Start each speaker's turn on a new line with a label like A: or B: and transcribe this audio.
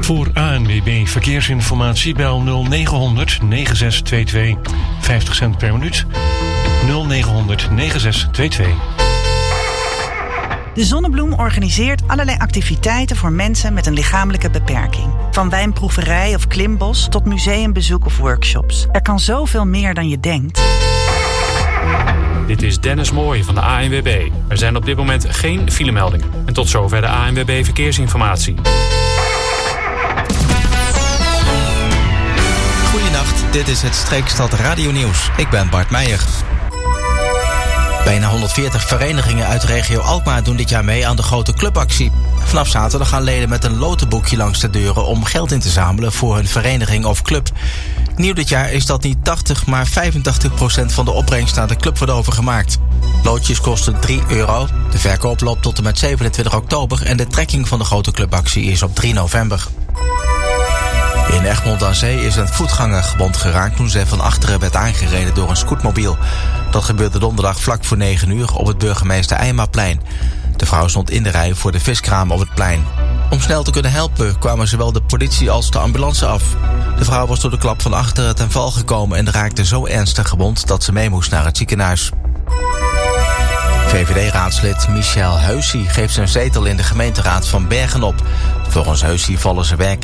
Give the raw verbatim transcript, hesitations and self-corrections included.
A: Voor A N W B Verkeersinformatie bel nul negen negen zes twee twee vijftig cent per minuut. nul negen negen zes twee twee.
B: De Zonnebloem organiseert allerlei activiteiten voor mensen met een lichamelijke beperking. Van wijnproeverij of klimbos tot museumbezoek of workshops. Er kan zoveel meer dan je denkt.
C: Dit is Dennis Mooij van de A N W B. Er zijn op dit moment geen filemeldingen. En tot zover de A N W B Verkeersinformatie.
D: Goedenacht, dit is het Streekstad Radio Nieuws. Ik ben Bart Meijer. Bijna honderdveertig verenigingen uit de regio Alkmaar doen dit jaar mee aan de grote clubactie. Vanaf zaterdag gaan leden met een lotenboekje langs de deuren om geld in te zamelen voor hun vereniging of club. Nieuw dit jaar is dat niet tachtig, maar vijfentachtig procent van de opbrengst naar de club wordt overgemaakt. Loodjes kosten drie euro. De verkoop loopt tot en met zevenentwintig oktober en de trekking van de grote clubactie is op drie november. In Egmond aan Zee is een voetganger gewond geraakt toen zij van achteren werd aangereden door een scootmobiel. Dat gebeurde donderdag vlak voor negen uur op het Burgemeester Eimaplein. De vrouw stond in de rij voor de viskraam op het plein. Om snel te kunnen helpen kwamen zowel de politie als de ambulance af. De vrouw was door de klap van achteren ten val gekomen en raakte zo ernstig gewond dat ze mee moest naar het ziekenhuis. V V D-raadslid Michel Heusy geeft zijn zetel in de gemeenteraad van Bergen op. Volgens Heusy vallen zijn werk